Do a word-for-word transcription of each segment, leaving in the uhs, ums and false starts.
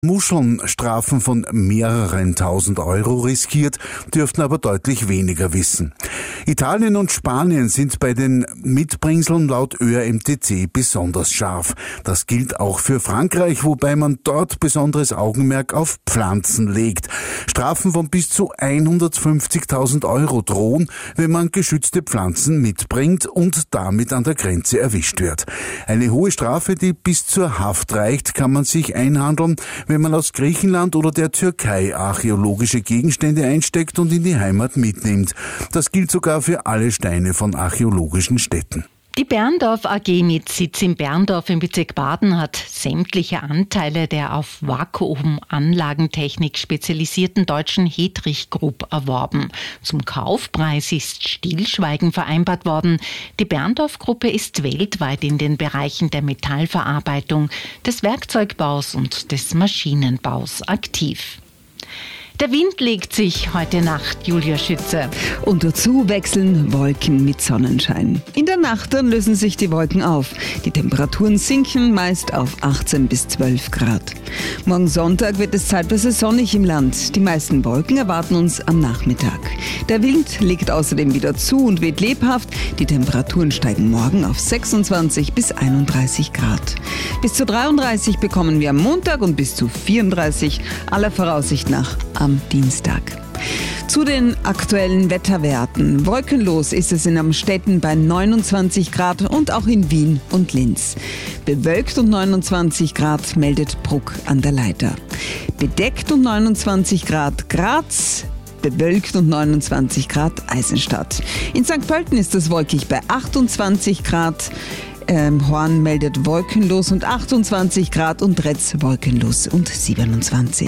Muscheln Strafen von mehreren tausend Euro riskiert, dürften aber deutlich weniger wissen. Italien und Spanien sind bei den Mitbringseln laut Ö R M T C besonders scharf. Das gilt auch für Frankreich, wobei man dort besonderes Augenmerk auf Pflanzen legt. Strafen von bis zu hundertfünfzigtausend Euro drohen, wenn man geschützte Pflanzen mitbringt und damit an der Grenze erwischt wird. Eine hohe Strafe, die bis zur Haft reicht, kann man sich einhandeln, wenn man aus Griechenland oder der Türkei archäologische Gegenstände einsteckt und in die Heimat mitnimmt. Das gilt sogar für alle Steine von archäologischen Stätten. Die Berndorf A G mit Sitz in Berndorf im Bezirk Baden hat sämtliche Anteile der auf Vakuumanlagentechnik spezialisierten deutschen Hetrich Group erworben. Zum Kaufpreis ist Stillschweigen vereinbart worden. Die Berndorf-Gruppe ist weltweit in den Bereichen der Metallverarbeitung, des Werkzeugbaus und des Maschinenbaus aktiv. Der Wind legt sich heute Nacht, Julia Schütze. Und dazu wechseln Wolken mit Sonnenschein. In der Nacht dann lösen sich die Wolken auf. Die Temperaturen sinken meist auf achtzehn bis zwölf Grad. Morgen Sonntag wird es zeitweise sonnig im Land. Die meisten Wolken erwarten uns am Nachmittag. Der Wind legt außerdem wieder zu und weht lebhaft. Die Temperaturen steigen morgen auf sechsundzwanzig bis einunddreißig Grad. Bis zu dreiunddreißig bekommen wir am Montag und bis zu vierunddreißig aller Voraussicht nach am Dienstag. Zu den aktuellen Wetterwerten. Wolkenlos ist es in Amstetten bei neunundzwanzig Grad und auch in Wien und Linz. Bewölkt und neunundzwanzig Grad meldet Bruck an der Leiter. Bedeckt und neunundzwanzig Grad Graz. Bewölkt und neunundzwanzig Grad Eisenstadt. In Sankt Pölten ist es wolkig bei achtundzwanzig Grad. Ähm, Horn meldet wolkenlos und achtundzwanzig Grad und Retz wolkenlos und siebenundzwanzig.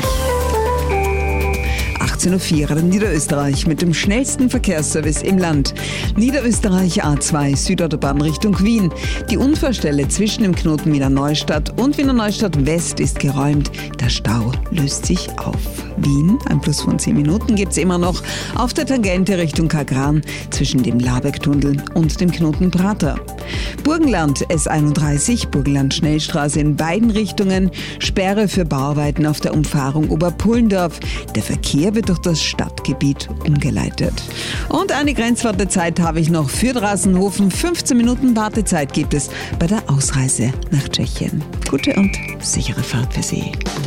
achtzehn Uhr vier in Niederösterreich mit dem schnellsten Verkehrsservice im Land. Niederösterreich A zwei Südautobahn Richtung Wien. Die Unfallstelle zwischen dem Knoten Wiener Neustadt und Wiener Neustadt West ist geräumt. Der Stau löst sich auf. Wien, ein Plus von zehn Minuten gibt es immer noch auf der Tangente Richtung Kagran zwischen dem Labeck-Tunnel und dem Knoten Prater. Burgenland S einunddreißig, Burgenland Schnellstraße in beiden Richtungen, Sperre für Bauarbeiten auf der Umfahrung Oberpullendorf. Der Verkehr wird durch das Stadtgebiet umgeleitet. Und eine Grenzwartezeit habe ich noch für Drassenhofen. fünfzehn Minuten Wartezeit gibt es bei der Ausreise nach Tschechien. Gute und sichere Fahrt für Sie.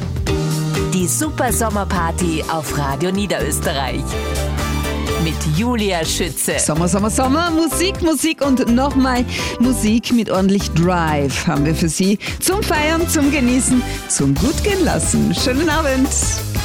Die Super Sommerparty auf Radio Niederösterreich. Mit Julia Schütze. Sommer, Sommer, Sommer, Musik, Musik und nochmal Musik mit ordentlich Drive haben wir für Sie. Zum Feiern, zum Genießen, zum Gutgehen lassen. Schönen Abend.